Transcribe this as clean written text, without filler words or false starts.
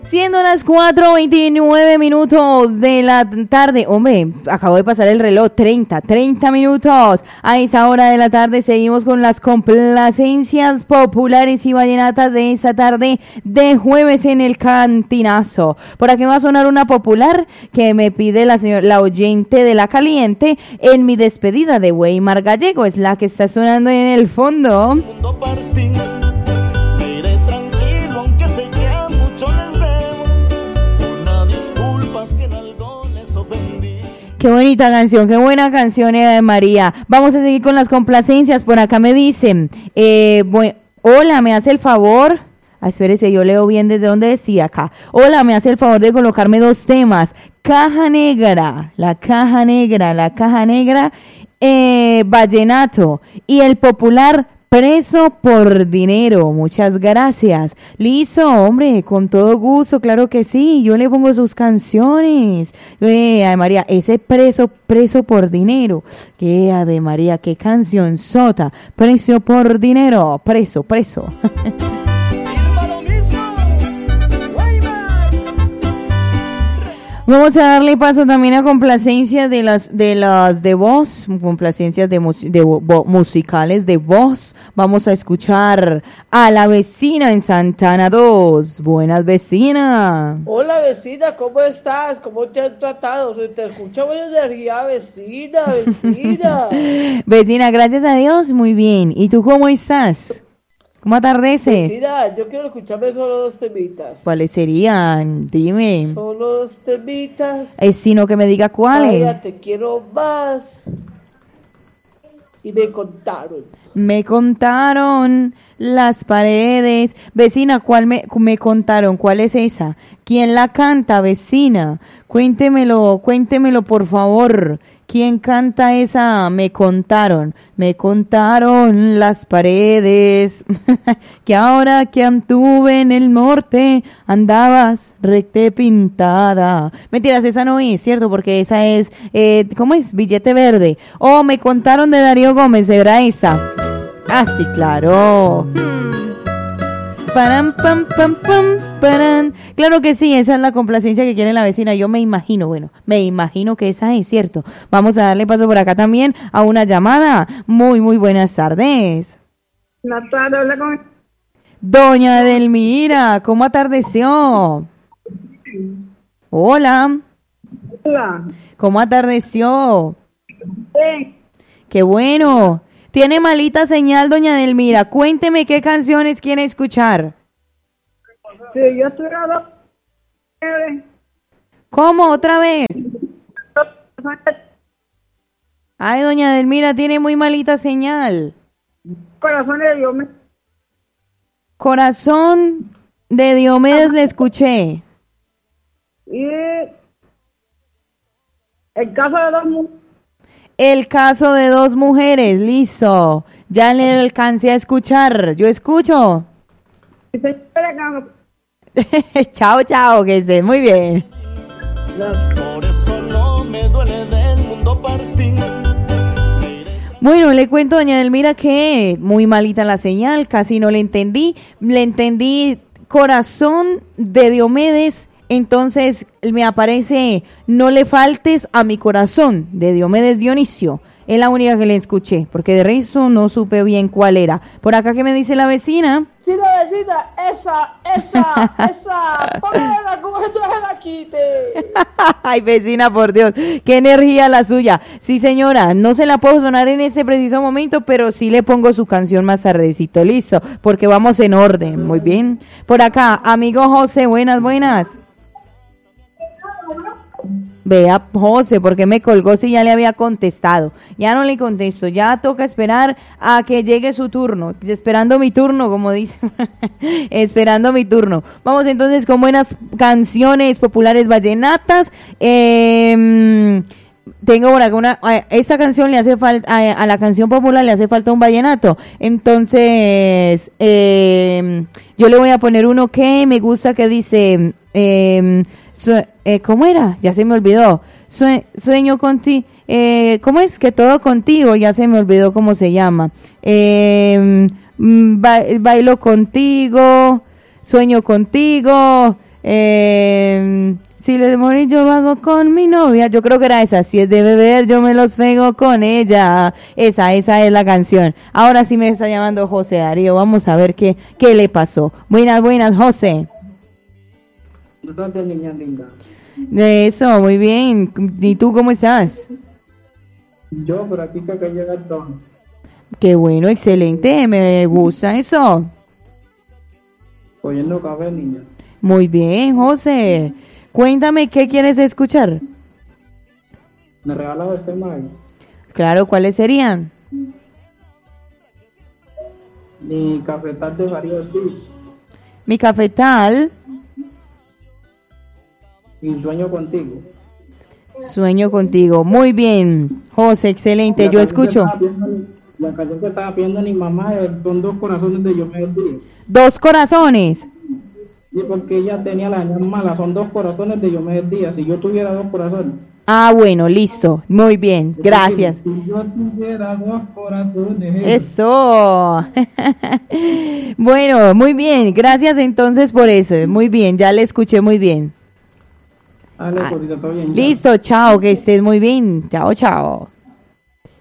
Siendo las 4:29 de la tarde, hombre, acabo de pasar el reloj, 30 minutos. A esa hora de la tarde seguimos con las complacencias populares y vallenatas de esta tarde de jueves en el Cantinazo. Por aquí va a sonar una popular que me pide la oyente de La Caliente en mi despedida de Weimar Gallego, es la que está sonando en el fondo. Qué bonita canción, qué buena canción, María. Vamos a seguir con las complacencias. Por acá me dicen, hola, ¿me hace el favor? Espérese, yo leo bien desde donde decía acá. Hola, ¿me hace el favor de colocarme 2 temas? Caja negra, vallenato y el popular Preso por dinero. Muchas gracias. Listo, hombre, con todo gusto, claro que sí. Yo le pongo sus canciones. Ave María, ese preso por dinero. Que Ave María, qué canción sota. Preso por dinero, preso. Vamos a darle paso también a complacencias de las de voz, complacencias musicales de voz. Vamos a escuchar a la vecina en Santana 2. Buenas, vecina. Hola, vecina, ¿cómo estás? ¿Cómo te han tratado? Se te escucha buena energía, vecina. Vecina, gracias a Dios, muy bien. ¿Y tú cómo estás? ¿Cómo atardeces? Vecina, yo quiero escucharme solo 2 temitas. ¿Cuáles serían? Dime. Solo 2 temitas. Sino que me diga cuáles. Vaya, te quiero más. Y me contaron las paredes. Vecina, ¿cuál me contaron? ¿Cuál es esa? ¿Quién la canta, vecina? Cuéntemelo por favor. ¿Quién canta esa? Me contaron las paredes, que ahora que anduve en el norte, andabas recte pintada. Mentiras, esa no es, ¿cierto? Porque esa es, ¿cómo es? Billete Verde. Oh, me contaron de Darío Gómez, ¿era esa? Ah, sí, claro. Param, pam, pam, pam, paran. Claro que sí, esa es la complacencia que quiere la vecina. Yo me imagino que esa es, ¿cierto? Vamos a darle paso por acá también a una llamada. Muy buenas tardes. Buenas tardes, habla con... Doña Delmira, ¿cómo atardeció? Hola. Hola. ¿Cómo atardeció? Bien. Qué bueno. Tiene malita señal, doña Delmira. Cuénteme qué canciones quiere escuchar. Sí, yo estoy hablando. ¿Cómo? ¿Otra vez? Ay, doña Delmira, tiene muy malita señal. Corazón de Diomedes. Corazón de Diomedes le escuché. Y el caso de 2 mujeres. El caso de 2 mujeres, listo. Ya le alcancé a escuchar. ¿Yo escucho? Chao, que esté muy bien. Por eso no me duele del mundo partir. Bueno, le cuento, doña Delmira, que muy malita la señal, casi no le entendí. Le entendí Corazón de Diomedes. Entonces me aparece No le faltes a mi corazón, de Diomedes Dionisio. Es la única que le escuché, porque de resto no supe bien cuál era. Por acá, ¿qué me dice la vecina? Sí, la vecina, esa. Póngala como si tú la quite. Ay, vecina, por Dios, qué energía la suya. Sí, señora, no se la puedo sonar en ese preciso momento, pero sí le pongo su canción más tardecito, listo, porque vamos en orden, muy bien. Por acá, amigo José, buenas. Vea, José, ¿por qué me colgó si ya le había contestado? Ya no le contesto, ya toca esperar a que llegue su turno, esperando mi turno, como dice, esperando mi turno. Vamos entonces con buenas canciones populares vallenatas. Tengo por acá esta canción le hace falta, a la canción popular le hace falta un vallenato. Entonces, yo le voy a poner uno que me gusta que dice... ¿cómo era? Ya se me olvidó. Sueño contigo. ¿Cómo es? Que todo contigo. Ya se me olvidó cómo se llama. Bailo contigo. Sueño contigo. Si le morir yo lo hago con mi novia. Yo creo que era esa. Si es de beber yo me los pego con ella. Esa es la canción. Ahora sí me está llamando José Darío. Vamos a ver qué le pasó. Buenas, José. ¿Dónde estás, niña linda? Eso, muy bien. ¿Y tú cómo estás? Yo, por aquí que acá llega el tono. Qué bueno, excelente. Me gusta eso. Oyendo café, niña. Muy bien, José. Cuéntame, ¿qué quieres escuchar? ¿Me regalas este mago? Claro, ¿cuáles serían? Mi cafetal de Farid Ortiz. Mi cafetal, Mi sueño contigo. Sueño contigo. Muy bien, José, excelente. La Yo canción que escucho. estaba pidiendo- La canción que estaba pidiendo mi mamá son dos corazones de Yo me día. Dos corazones. Sí, porque ella tenía la señal mala, son dos corazones de Yo me día. Si yo tuviera dos corazones. Ah, bueno, listo. Muy bien, gracias. Si yo tuviera dos corazones. Eso. Bueno, muy bien. Gracias entonces por eso. Muy bien, ya le escuché muy bien. Dale, cosita, todo bien. ya. Listo, chao, que estés muy bien. Chao, chao.